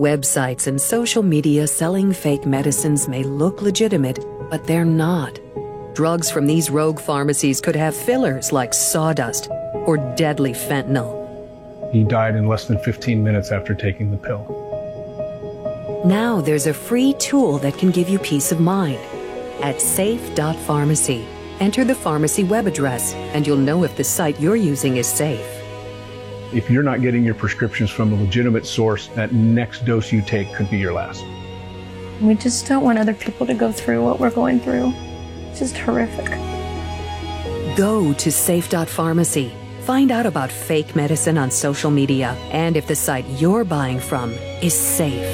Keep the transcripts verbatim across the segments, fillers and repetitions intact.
Websites and social media selling fake medicines may look legitimate, but they're not. Drugs from these rogue pharmacies could have fillers like sawdust or deadly fentanyl. He died in less than fifteen minutes after taking the pill. Now there's a free tool that can give you peace of mind. At safe dot pharmacy, enter the pharmacy web address, and you'll know if the site you're using is safe. If you're not getting your prescriptions from a legitimate source, that next dose you take could be your last. We just don't want other people to go through what we're going through. It's just horrific. Go to safe dot pharmacy. Find out about fake medicine on social media and if the site you're buying from is safe.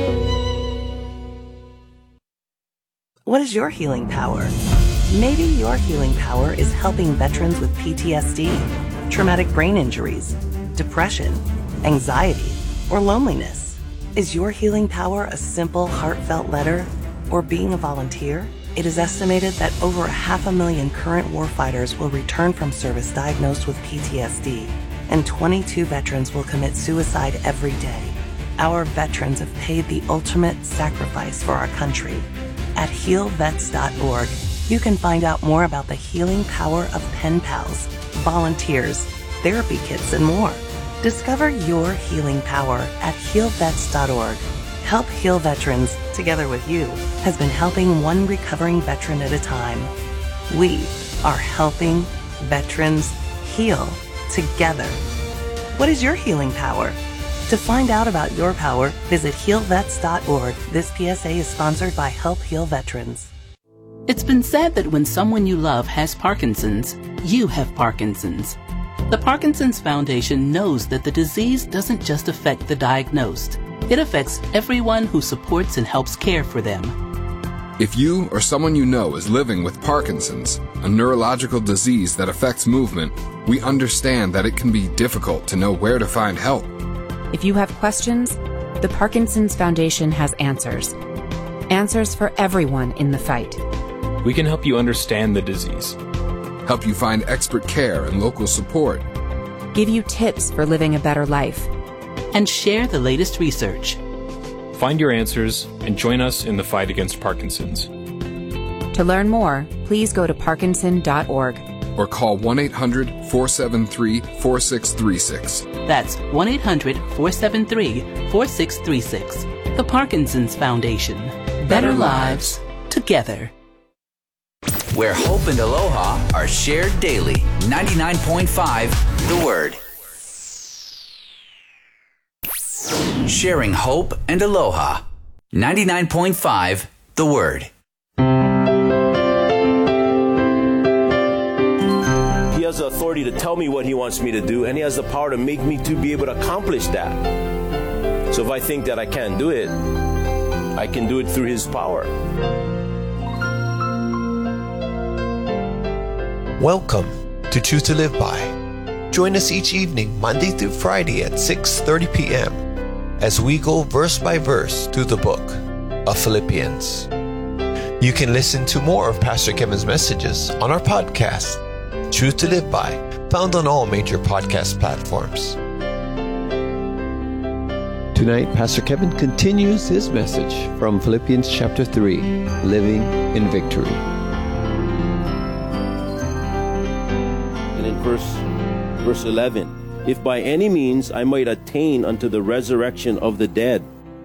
What is your healing power? Maybe your healing power is helping veterans with P T S D, traumatic brain injuries, depression, anxiety, or loneliness. Is your healing power a simple, heartfelt letter or being a volunteer? It is estimated that over a half a million current warfighters will return from service diagnosed with P T S D, and twenty-two veterans will commit suicide every day. Our veterans have paid the ultimate sacrifice for our country. At heal vets dot org, you can find out more about the healing power of pen pals, volunteers, therapy kits, and more. Discover your healing power at heal vets dot org. Help Heal Veterans, together with you, has been helping one recovering veteran at a time. We are helping veterans heal together. What is your healing power? To find out about your power, visit heal vets dot org. This P S A is sponsored by Help Heal Veterans. It's been said that when someone you love has Parkinson's, you have Parkinson's. The Parkinson's Foundation knows that the disease doesn't just affect the diagnosed. It affects everyone who supports and helps care for them. If you or someone you know is living with Parkinson's, a neurological disease that affects movement, we understand that it can be difficult to know where to find help. If you have questions, the Parkinson's Foundation has answers. Answers for everyone in the fight. We can help you understand the disease, help you find expert care and local support, give you tips for living a better life, and share the latest research. Find your answers and join us in the fight against Parkinson's. To learn more, please go to parkinson dot org or call one eight hundred, four seven three, four six three six. That's one eight hundred, four seven three, four six three six. The Parkinson's Foundation. Better lives together. Where hope and aloha are shared daily. ninety-nine point five The Word. Sharing hope and aloha. ninety-nine point five The Word. He has the authority to tell me what he wants me to do, and he has the power to make me to be able to accomplish that. So if I think that I can't do it, I can do it through his power. Welcome to Choose to Live By. Join us each evening, Monday through Friday at six thirty p.m. as we go verse by verse through the book of Philippians. You can listen to more of Pastor Kevin's messages on our podcast, Choose to Live By, found on all major podcast platforms. Tonight, Pastor Kevin continues his message from Philippians chapter three, Living in Victory. And in verse, verse eleven, if by any means I might attain unto the resurrection of the dead,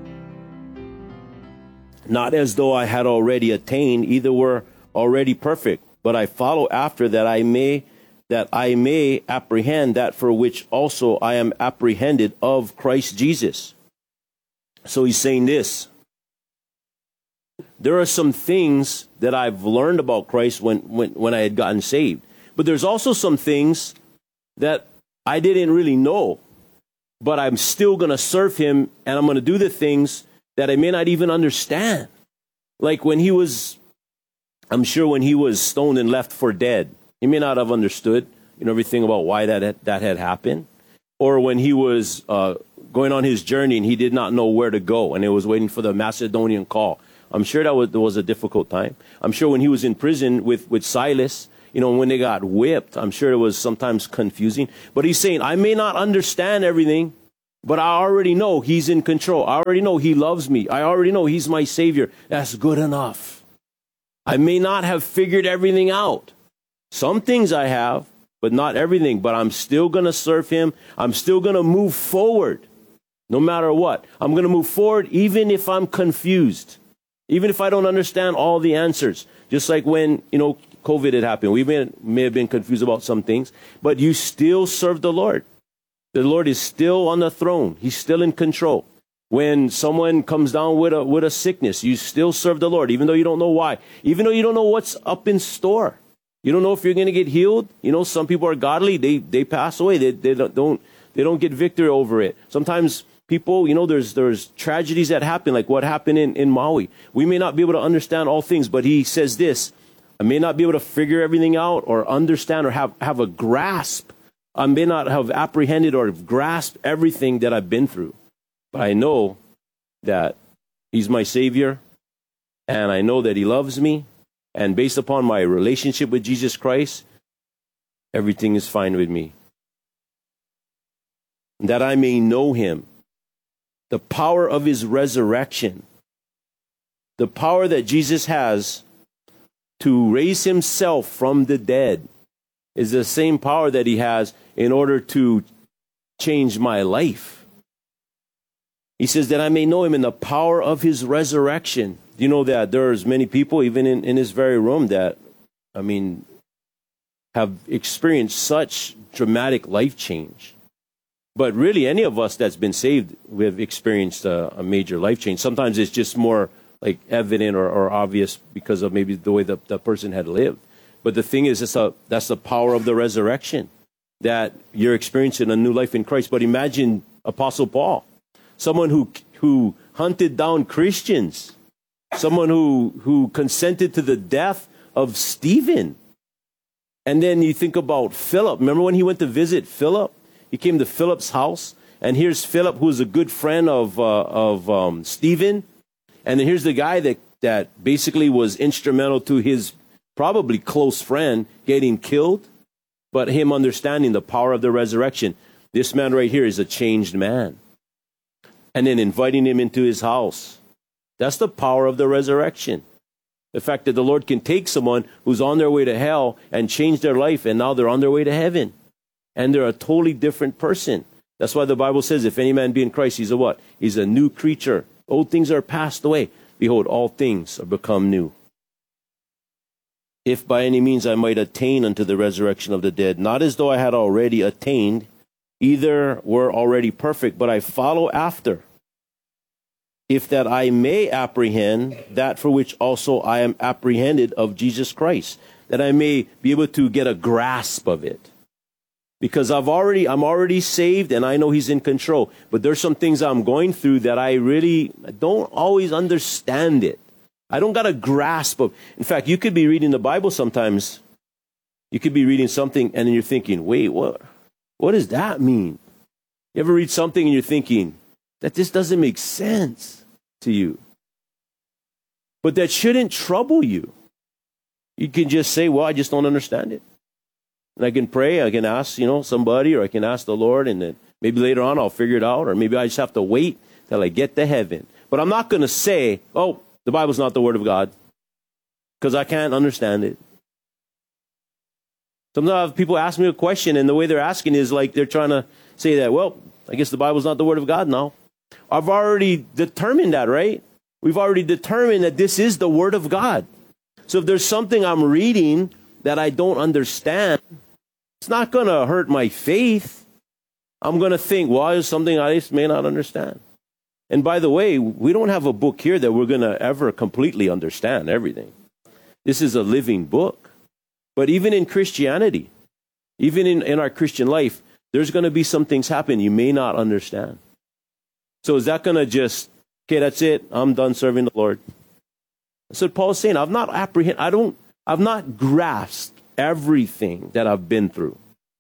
not as though I had already attained, either were already perfect, but I follow after that I may that I may apprehend that for which also I am apprehended of Christ Jesus. So he's saying this. There are some things that I've learned about Christ when, when, when I had gotten saved. But there's also some things that I didn't really know. But I'm still going to serve him, and I'm going to do the things that I may not even understand. Like when he was, I'm sure when he was stoned and left for dead, he may not have understood, you know, everything about why that had, that had happened. Or when he was uh, going on his journey and he did not know where to go and he was waiting for the Macedonian call. I'm sure that was, that was a difficult time. I'm sure when he was in prison with, with Silas, you know, when they got whipped, I'm sure it was sometimes confusing. But he's saying, I may not understand everything, But I already know he's in control. I already know he loves me. I already know he's my Savior. That's good enough. I may not have figured everything out. Some things I have, but not everything. But I'm still going to serve him. I'm still going to move forward no matter what. I'm going to move forward even if I'm confused, even if I don't understand all the answers. Just like when, you know, COVID had happened. We may, may have been confused about some things, but you still serve the Lord. The Lord is still on the throne. He's still in control. When someone comes down with a, with a sickness, you still serve the Lord, even though you don't know why, even though you don't know what's up in store. You don't know if you're going to get healed. You know, some people are godly. They, they pass away. They, they don't, don't, they don't get victory over it. Sometimes people, you know, there's, there's tragedies that happen, like what happened in, in Maui. We may not be able to understand all things, but he says this: I may not be able to figure everything out or understand or have, have a grasp. I may not have apprehended or grasped everything that I've been through, but I know that he's my Savior, and I know that he loves me, and based upon my relationship with Jesus Christ, everything is fine with me. That I may know him, the power of his resurrection, the power that Jesus has to raise himself from the dead is the same power that he has in order to change my life. He says that I may know him in the power of his resurrection. You know that there's many people, even in, in this very room, that, I mean, have experienced such dramatic life change. But really, any of us that's been saved, we have experienced a, a major life change. Sometimes it's just more like evident or, or obvious because of maybe the way the, the person had lived. But the thing is, it's a, that's the power of the resurrection, that you're experiencing a new life in Christ. But imagine Apostle Paul, someone who who hunted down Christians, someone who, who consented to the death of Stephen. And then you think about Philip. Remember when he went to visit Philip? He came to Philip's house, and here's Philip, who's a good friend of uh, of um, Stephen. And then here's the guy that, that basically was instrumental to his probably close friend getting killed, but him understanding the power of the resurrection. This man right here is a changed man. And then inviting him into his house. That's the power of the resurrection. The fact that the Lord can take someone who's on their way to hell and change their life, and now they're on their way to heaven. And they're a totally different person. That's why the Bible says, if any man be in Christ, he's a what? He's a new creature. Old things are passed away. Behold, all things are become new. If by any means I might attain unto the resurrection of the dead, not as though I had already attained, either were already perfect, but I follow after, if that I may apprehend that for which also I am apprehended of Jesus Christ, that I may be able to get a grasp of it. Because I've already, I'm already saved, and I know he's in control. But there's some things I'm going through that I really don't always understand it. I don't got a grasp of. In fact, you could be reading the Bible sometimes. You could be reading something, and then you're thinking, wait, what? What does that mean? You ever read something and you're thinking that this doesn't make sense to you? But that shouldn't trouble you. You can just say, well, I just don't understand it. And I can pray, I can ask, you know, somebody, or I can ask the Lord, and then maybe later on I'll figure it out, or maybe I just have to wait till I get to heaven. But I'm not going to say, oh, the Bible's not the Word of God, because I can't understand it. Sometimes people ask me a question, and the way they're asking is like they're trying to say that, well, I guess the Bible's not the Word of God now. I've already determined that, right? We've already determined that this is the Word of God. So if there's something I'm reading that I don't understand, it's not going to hurt my faith. I'm going to think, well, there's something I just may not understand. And by the way, we don't have a book here that we're going to ever completely understand everything. This is a living book. But even in Christianity, even in, in our Christian life, there's going to be some things happen you may not understand. So is that going to just, okay, that's it, I'm done serving the Lord? That's what Paul's saying. I've not apprehend, I don't, I've not grasped everything that I've been through.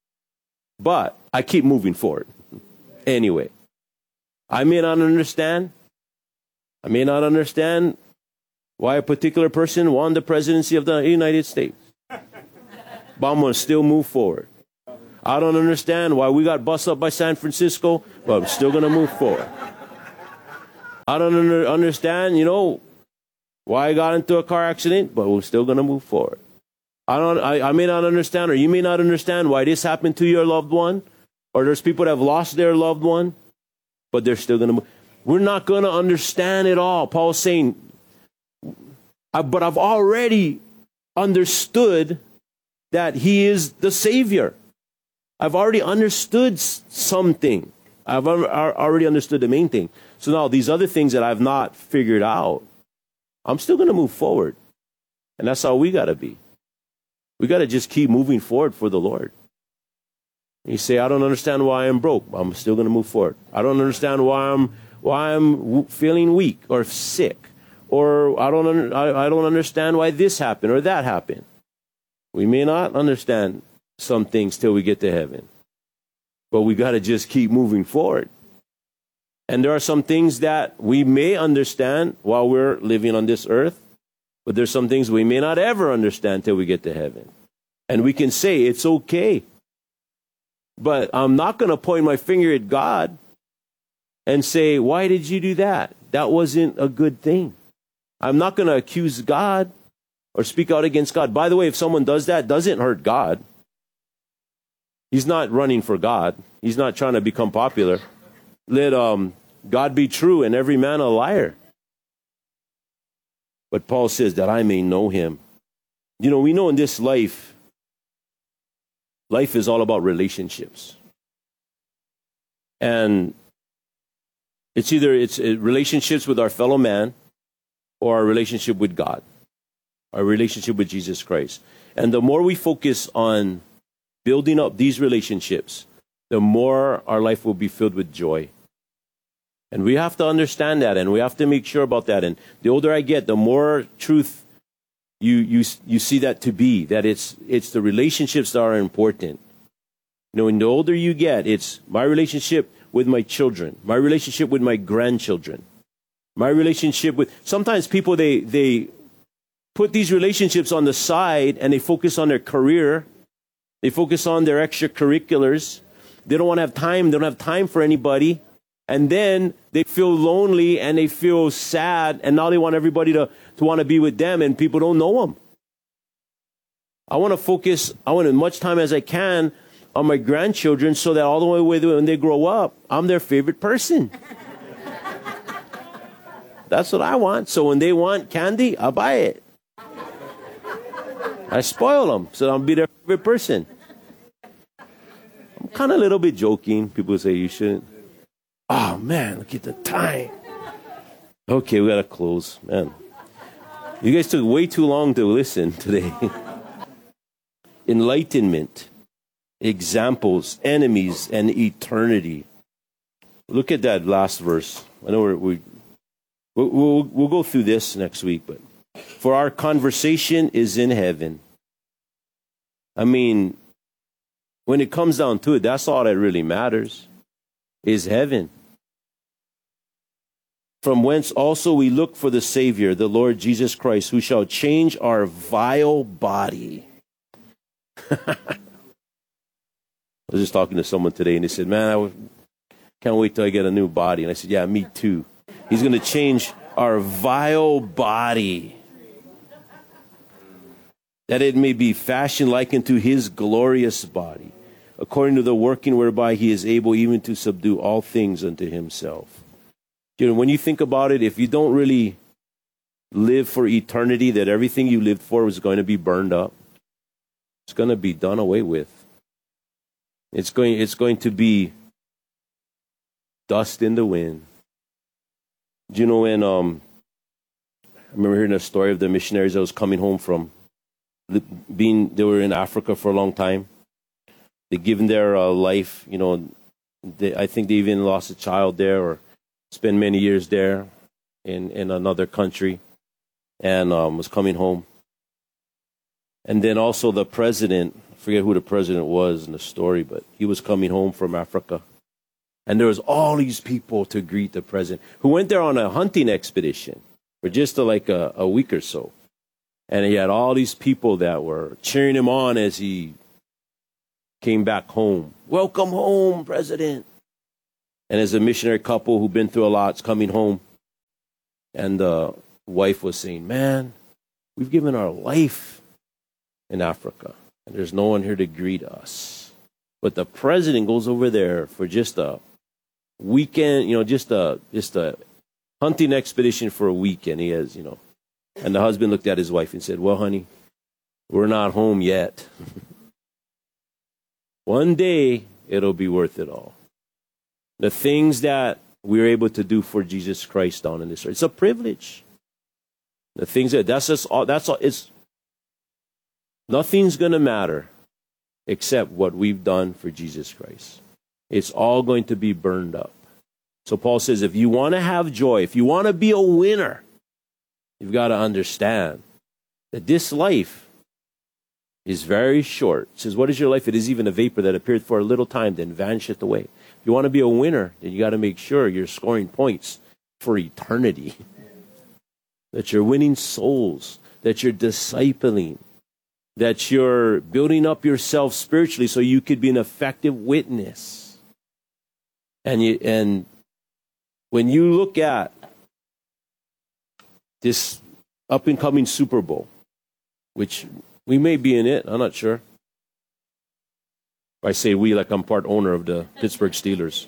But I keep moving forward. Anyway, I may not understand. I may not understand why a particular person won the presidency of the United States. But I'm going to still move forward. I don't understand why we got bust up by San Francisco, but I'm still going to move forward. I don't under, understand, you know, why I got into a car accident, but we're still going to move forward. I don't. I, I may not understand, or you may not understand why this happened to your loved one, or there's people that have lost their loved one, but they're still going to move. We're not going to understand it all. Paul's saying, I, but I've already understood that he is the Savior. I've already understood something. I've already understood the main thing. So now these other things that I've not figured out, I'm still going to move forward. And that's how we got to be. We got to just keep moving forward for the Lord. You say, I don't understand why I'm broke. I'm still going to move forward. I don't understand why I'm why I'm w- feeling weak or sick, or I don't un- I, I don't understand why this happened or that happened. We may not understand some things till we get to heaven, but we got to just keep moving forward. And there are some things that we may understand while we're living on this earth, but there's some things we may not ever understand till we get to heaven. And we can say it's okay. But I'm not going to point my finger at God and say, why did you do that? That wasn't a good thing. I'm not going to accuse God or speak out against God. By the way, if someone does that, it doesn't hurt God. He's not running for God. He's not trying to become popular. Let um, God be true and every man a liar. But Paul says that I may know him. You know, we know in this life, life is all about relationships. And it's either it's relationships with our fellow man or our relationship with God, our relationship with Jesus Christ. And the more we focus on building up these relationships, the more our life will be filled with joy. And we have to understand that, and we have to make sure about that. And the older I get, the more truth you you you see that to be, that it's it's the relationships that are important. You know, and the older you get, it's my relationship with my children, my relationship with my grandchildren, my relationship with, sometimes people, they they put these relationships on the side and they focus on their career. They focus on their extracurriculars. They don't want to have time. They don't have time for anybody. And then they feel lonely and they feel sad. And now they want everybody to, to want to be with them, and people don't know them. I want to focus, I want as much time as I can on my grandchildren so that all the way when they grow up, I'm their favorite person. That's what I want. So when they want candy, I buy it. I spoil them so I'll be their favorite person. I'm kind of a little bit joking. People say you shouldn't. Oh, man, look at the time. Okay, we got to close. Man, you guys took way too long to listen today. Enlightenment, examples, enemies, and eternity. Look at that last verse. I know we're, we, we'll, we'll, we'll go through this next week, but for our conversation is in heaven. I mean, when it comes down to it, that's all that really matters, is heaven. From whence also we look for the Savior, the Lord Jesus Christ, who shall change our vile body. I was just talking to someone today, and they said, man, I can't wait till I get a new body. And I said, yeah, me too. He's going to change our vile body, that it may be fashioned like unto his glorious body, according to the working whereby he is able even to subdue all things unto himself. You know, when you think about it, if you don't really live for eternity, that everything you lived for was going to be burned up, it's going to be done away with. It's going, it's going to be dust in the wind. Do you know when, um, I remember hearing a story of the missionaries that was coming home from being, they were in Africa for a long time. They given their uh, life, you know, they, I think they even lost a child there or spent many years there in, in another country, and um, was coming home. And then also the president, I forget who the president was in the story, but he was coming home from Africa. And there was all these people to greet the president, who went there on a hunting expedition for just a, like a, a week or so. And he had all these people that were cheering him on as he came back home. Welcome home, President. And as a missionary couple who've been through a lot, coming home, and the wife was saying, man, we've given our life in Africa, and there's no one here to greet us. But the president goes over there for just a weekend, you know, just a just a hunting expedition for a weekend. He has, you know. And the husband looked at his wife and said, well, honey, we're not home yet. One day, it'll be worth it all. The things that we're able to do for Jesus Christ down in this earth, it's a privilege. The things that, that's just all, that's all, it's, nothing's going to matter except what we've done for Jesus Christ. It's all going to be burned up. So Paul says, if you want to have joy, if you want to be a winner, you've got to understand that this life is very short. It says, what is your life? It is even a vapor that appeared for a little time, then vanisheth away. If you want to be a winner, then you got to make sure you're scoring points for eternity. That you're winning souls, that you're discipling, that you're building up yourself spiritually so you could be an effective witness. And you, and when you look at this up and coming Super Bowl, which we may be in it, I'm not sure. I say we like I'm part owner of the Pittsburgh Steelers.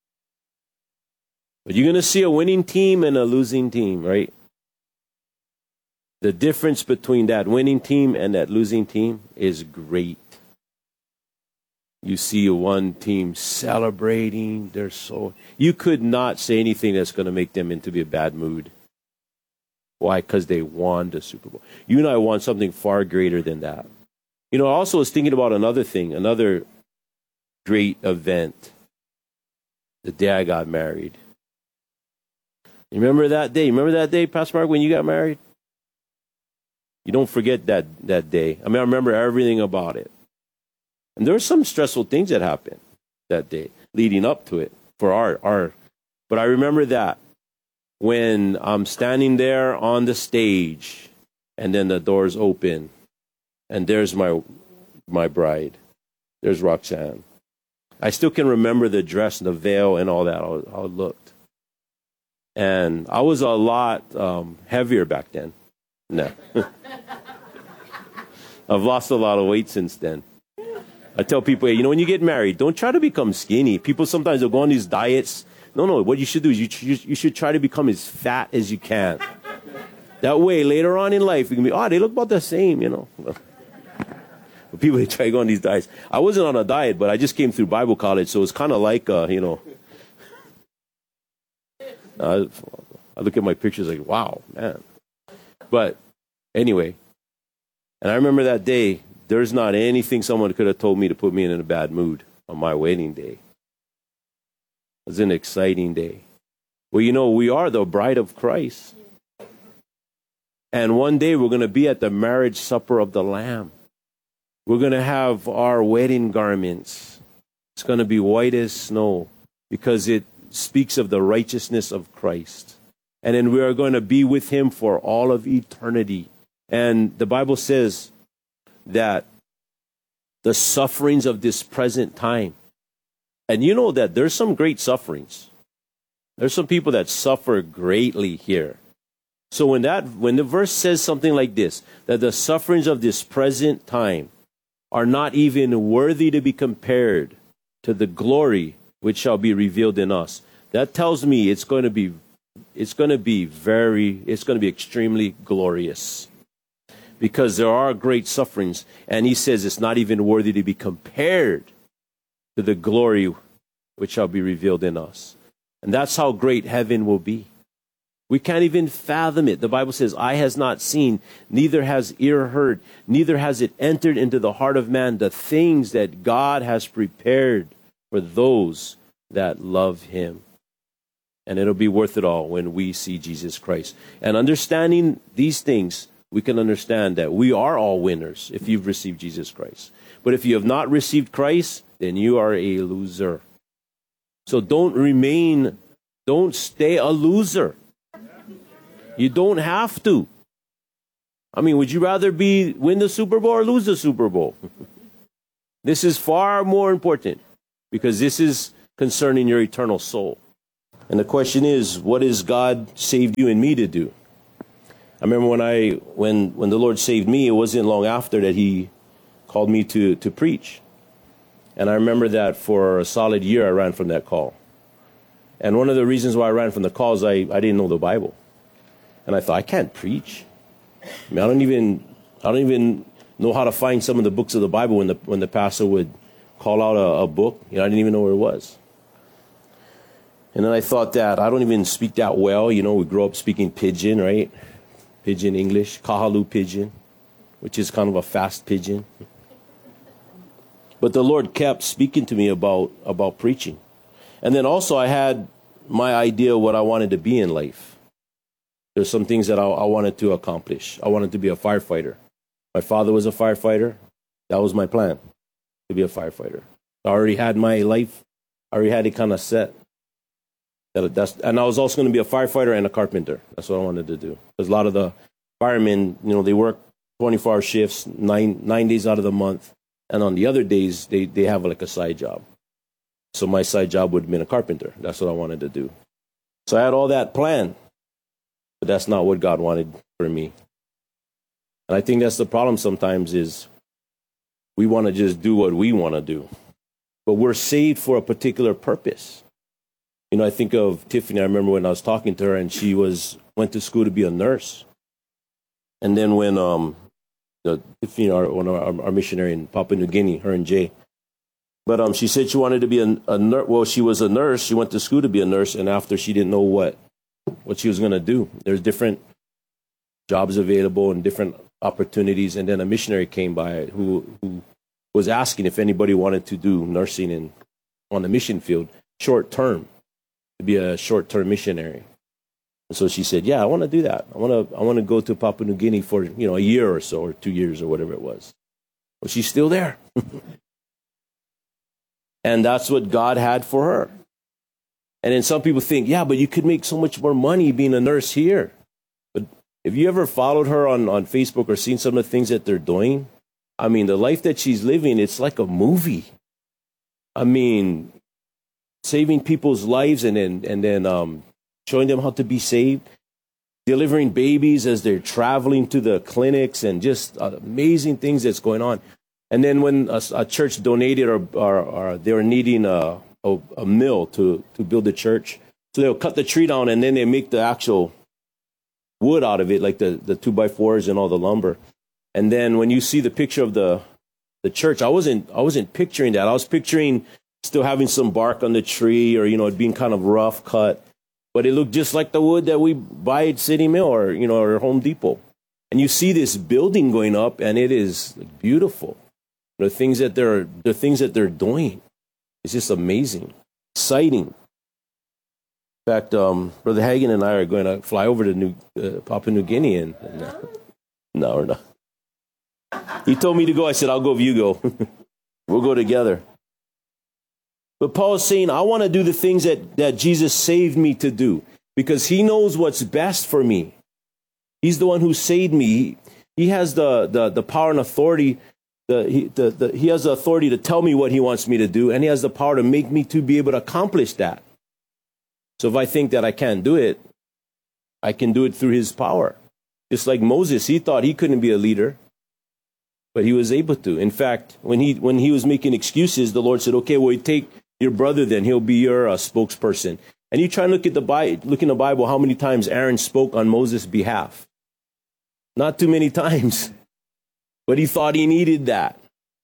But you're going to see a winning team and a losing team, right? The difference between that winning team and that losing team is great. You see one team celebrating. They're so... You could not say anything that's going to make them into be a bad mood. Why? Because they won the Super Bowl. You and I want something far greater than that. You know, I also was thinking about another thing, another great event. The day I got married. You remember that day? Remember that day, Pastor Mark, when you got married? You don't forget that, that day. I mean, I remember everything about it. And there were some stressful things that happened that day, leading up to it for our, our. But I remember that when I'm standing there on the stage, and then the doors open, and there's my my bride. There's Roxanne. I still can remember the dress and the veil and all that, how, how it looked. And I was a lot um, heavier back then. No. I've lost a lot of weight since then. I tell people, hey, you know, when you get married, don't try to become skinny. People sometimes will go on these diets. No, no, what you should do is you, you, you should try to become as fat as you can. That way, later on in life, you can be, oh, they look about the same, you know. But people, they try to go on these diets. I wasn't on a diet, but I just came through Bible college, so it's kind of like, uh, you know. Uh, I look at my pictures like, wow, man. But anyway, and I remember that day, there's not anything someone could have told me to put me in a bad mood on my wedding day. It was an exciting day. Well, you know, we are the bride of Christ. And one day we're going to be at the marriage supper of the Lamb. We're going to have our wedding garments. It's going to be white as snow because it speaks of the righteousness of Christ. And then we are going to be with him for all of eternity. And the Bible says that the sufferings of this present time, and you know that there's some great sufferings. There's some people that suffer greatly here. So when that when the verse says something like this, that the sufferings of this present time are not even worthy to be compared to the glory which shall be revealed in us, that tells me it's going to be it's going to be very it's going to be extremely glorious. Because there are great sufferings, and he says it's not even worthy to be compared to the glory which shall be revealed in us. And that's how great heaven will be. We can't even fathom it. The Bible says, eye has not seen, neither has ear heard, neither has it entered into the heart of man the things that God has prepared for those that love him. And it'll be worth it all when we see Jesus Christ. And understanding these things, we can understand that we are all winners if you've received Jesus Christ. But if you have not received Christ, then you are a loser. So don't remain, don't stay a loser. You don't have to. I mean, would you rather be win the Super Bowl or lose the Super Bowl? This is far more important because this is concerning your eternal soul. And the question is, what has God saved you and me to do? I remember when I when when the Lord saved me, it wasn't long after that he called me to, to preach. And I remember that for a solid year I ran from that call. And one of the reasons why I ran from the call is I, I didn't know the Bible. And I thought, I can't preach. I mean, I don't even I don't even know how to find some of the books of the Bible when the when the pastor would call out a, a book. You know, I didn't even know where it was. And then I thought that I don't even speak that well. You know, we grew up speaking pidgin, right? Pidgin English, Kahalu pidgin, which is kind of a fast pidgin. But the Lord kept speaking to me about, about preaching. And then also I had my idea of what I wanted to be in life. There's some things that I, I wanted to accomplish. I wanted to be a firefighter. My father was a firefighter. That was my plan, to be a firefighter. I already had my life. I already had it kind of set. That, that's, and I was also going to be a firefighter and a carpenter. That's what I wanted to do. Because a lot of the firemen, you know, they work twenty-four hour shifts, nine nine days out of the month. And on the other days, they, they have like a side job. So my side job would have been a carpenter. That's what I wanted to do. So I had all that planned. But that's not what God wanted for me. And I think that's the problem sometimes is we want to just do what we want to do. But we're saved for a particular purpose. You know, I think of Tiffany. I remember when I was talking to her, and she was went to school to be a nurse. And then when um, the Tiffany, our, one of our, our missionary in Papua New Guinea, her and Jay, but um, she said she wanted to be a, a nurse. Well, she was a nurse. She went to school to be a nurse, and after she didn't know what what she was going to do. There's different jobs available and different opportunities. And then a missionary came by who who was asking if anybody wanted to do nursing in on the mission field short term. To be a short-term missionary. And so she said, yeah, I want to do that. I want to I want to go to Papua New Guinea for, you know, a year or so, or two years or whatever it was. Well, she's still there. And that's what God had for her. And then some people think, yeah, but you could make so much more money being a nurse here. But if you ever followed her on, on Facebook or seen some of the things that they're doing, I mean, the life that she's living, it's like a movie. I mean, saving people's lives and then and then um, showing them how to be saved, delivering babies as they're traveling to the clinics, and just uh, amazing things that's going on. And then when a, a church donated or, or, or they were needing a, a, a mill to, to build the church, so they'll cut the tree down and then they make the actual wood out of it, like the, the two by fours and all the lumber. And then when you see the picture of the the church, I wasn't I wasn't picturing that. I was picturing still having some bark on the tree, or, you know, it being kind of rough cut. But it looked just like the wood that we buy at City Mill or, you know, or Home Depot. And you see this building going up, and it is beautiful. The things that they're, the things that they're doing, it's just amazing, exciting. In fact, um, Brother Hagen and I are going to fly over to New, uh, Papua New Guinea, and, and uh, no, we're not. He told me to go. I said, I'll go if you go. We'll go together. But Paul is saying, I want to do the things that, that Jesus saved me to do, because he knows what's best for me. He's the one who saved me. He, he has the, the, the power and authority. The, he, the, the, he has the authority to tell me what he wants me to do, and he has the power to make me to be able to accomplish that. So if I think that I can't do it, I can do it through his power. Just like Moses, he thought he couldn't be a leader, but he was able to. In fact, when he when he was making excuses, the Lord said, okay, well, you take your brother then. He'll be your uh, spokesperson. And you try and look at the Bible, look in the Bible, how many times Aaron spoke on Moses' behalf. Not too many times. But he thought he needed that.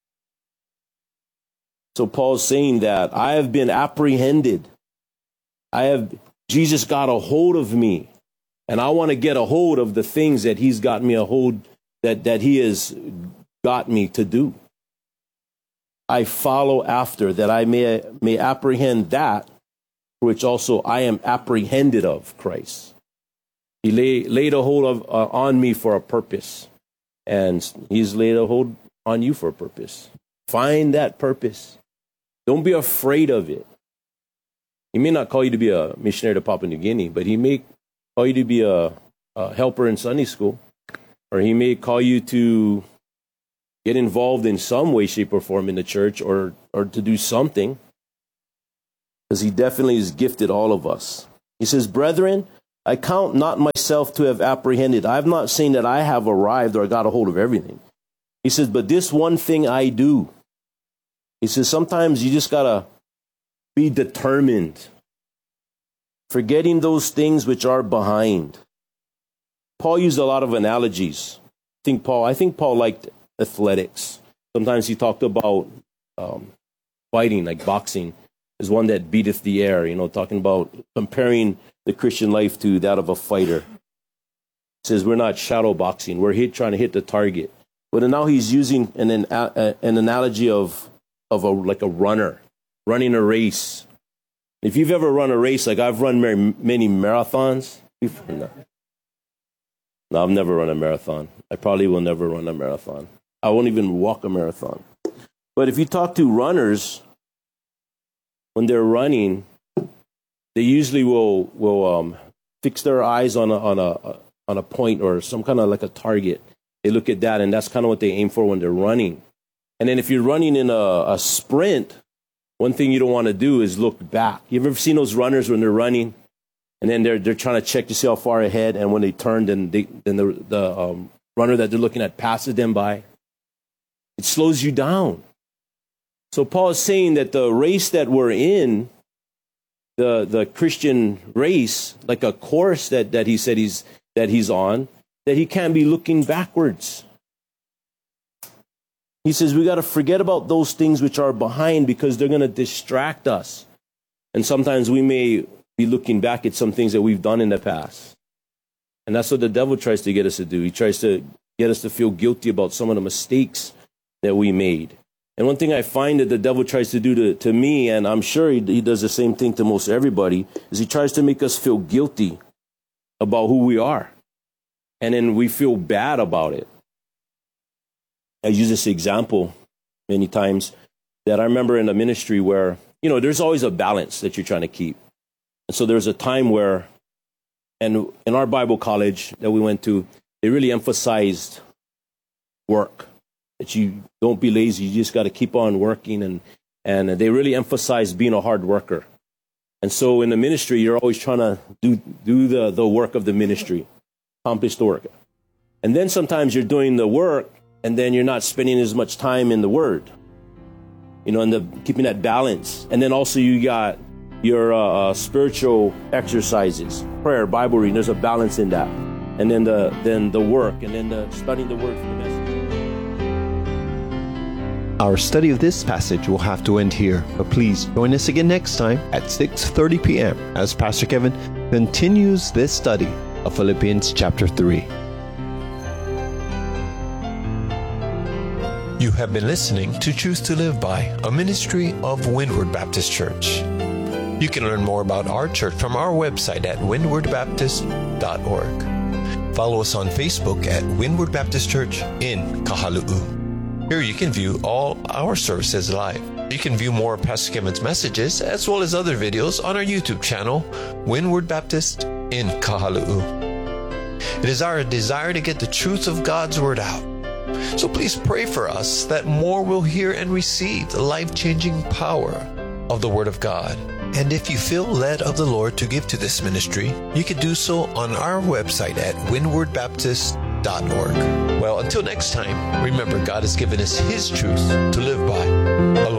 So Paul's saying that I have been apprehended. I have, Jesus got a hold of me. And I want to get a hold of the things that he's got me a hold, that, that he has got me to do. I follow after, that I may, may apprehend that which also I am apprehended of Christ. He lay, laid a hold of, uh, on me for a purpose. And he's laid a hold on you for a purpose. Find that purpose. Don't be afraid of it. He may not call you to be a missionary to Papua New Guinea, but he may call you to be a, a helper in Sunday school. Or he may call you to get involved in some way, shape, or form in the church, or or to do something, because he definitely has gifted all of us. He says, brethren, I count not myself to have apprehended. I'm not saying that I have arrived or got a hold of everything. He says, but this one thing I do. He says, sometimes you just got to be determined, forgetting those things which are behind. Paul used a lot of analogies. I think Paul, I think Paul liked athletics. Sometimes he talked about um, fighting, like boxing is one that beateth the air, you know, talking about comparing the Christian life to that of a fighter. He says we're not shadow boxing, we're hit, trying to hit the target. But now he's using an, an, an analogy of, of a, like a runner, running a race. If you've ever run a race, like I've run many, many marathons. No, I've never run a marathon. I probably will never run a marathon. I won't even walk a marathon. But if you talk to runners, when they're running, they usually will will um, fix their eyes on a on a on a point or some kind of like a target. They look at that, and that's kind of what they aim for when they're running. And then if you're running in a, a sprint, one thing you don't want to do is look back. You've ever seen those runners when they're running, and then they're they're trying to check to see how far ahead, and when they turn, then they then the the um, runner that they're looking at passes them by. It slows you down. So Paul is saying that the race that we're in, the the Christian race, like a course that, that he said he's that he's on, that he can't be looking backwards. He says we got to forget about those things which are behind because they're going to distract us. And sometimes we may be looking back at some things that we've done in the past. And that's what the devil tries to get us to do. He tries to get us to feel guilty about some of the mistakes that we made. And one thing I find that the devil tries to do to, to me, and I'm sure he, he does the same thing to most everybody, is he tries to make us feel guilty about who we are. And then we feel bad about it. I use this example many times that I remember in a ministry where, you know, there's always a balance that you're trying to keep. And so there's a time where, and in our Bible college that we went to, they really emphasized work. That you don't be lazy, you just got to keep on working. And, and they really emphasize being a hard worker. And so in the ministry, you're always trying to do, do the, the work of the ministry, accomplish the work. And then sometimes you're doing the work, and then you're not spending as much time in the Word, you know, and the, keeping that balance. And then also you got your uh, uh, spiritual exercises, prayer, Bible reading, there's a balance in that. And then the, then the work, and then the studying the Word for the message. Our study of this passage will have to end here, but please join us again next time at six thirty p.m. as Pastor Kevin continues this study of Philippians chapter three. You have been listening to Truth to Live By, a ministry of Windward Baptist Church. You can learn more about our church from our website at windward baptist dot org. Follow us on Facebook at Windward Baptist Church in Kahalu'u. Here you can view all our services live. You can view more of Pastor Kevin's messages as well as other videos on our YouTube channel, Windward Baptist in Kahalu'u. It is our desire to get the truth of God's Word out. So please pray for us that more will hear and receive the life-changing power of the Word of God. And if you feel led of the Lord to give to this ministry, you can do so on our website at windward baptist dot org. Well, until next time, remember God has given us His truth to live by. Aloha.